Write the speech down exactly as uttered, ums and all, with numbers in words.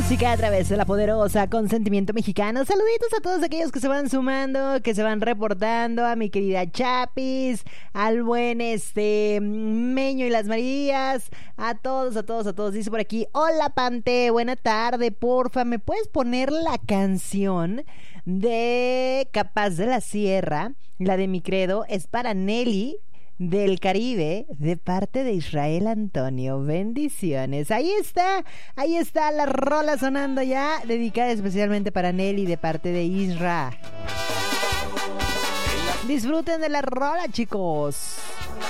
música a través de la poderosa Consentimiento Mexicano. Saluditos a todos aquellos que se van sumando, que se van reportando, a mi querida Chapis, al buen este Meño y las Marías, a todos, a todos, a todos. Dice por aquí, hola Pante, buena tarde, porfa, ¿me puedes poner la canción de Capaz de la Sierra? La de Mi Credo es para Nelly del Caribe, de parte de Israel Antonio. Bendiciones. Ahí está, ahí está la rola sonando ya, dedicada especialmente para Nelly de parte de Isra. Disfruten de la rola, chicos.